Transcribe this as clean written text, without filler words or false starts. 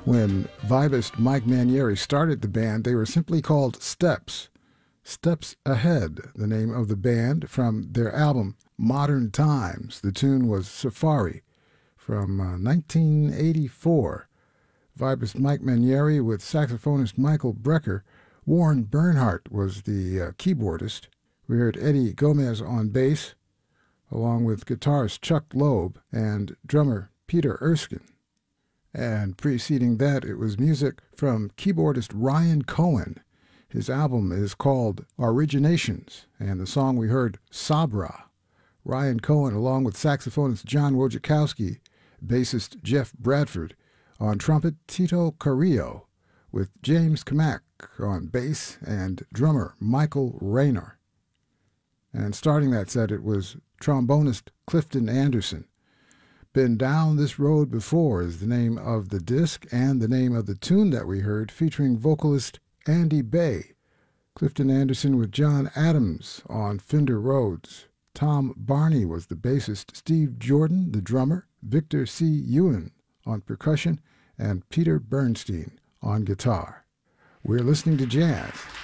When vibist Mike Manieri started the band, they were simply called Steps. Steps Ahead, the name of the band, from their album Modern Times. The tune was Safari from 1984. Vibist Mike Manieri with saxophonist Michael Brecker. Warren Bernhardt was the keyboardist. We heard Eddie Gomez on bass, along with guitarist Chuck Loeb and drummer Peter Erskine. And preceding that, it was music from keyboardist Ryan Cohen. His album is called Originations, and the song we heard, Sabra. Ryan Cohen, along with saxophonist John Wojciechowski, bassist Jeff Bradford, on trumpet Tito Carrillo, with James Kamak on bass and drummer Michael Rayner. And starting that set, it was trombonist Clifton Anderson. Been Down This Road Before is the name of the disc and the name of the tune that we heard, featuring vocalist Andy Bay. Clifton Anderson with John Adams on Fender Rhodes. Tom Barney was the bassist, Steve Jordan, the drummer, Victor C. Ewan on percussion, and Peter Bernstein on guitar. We're listening to jazz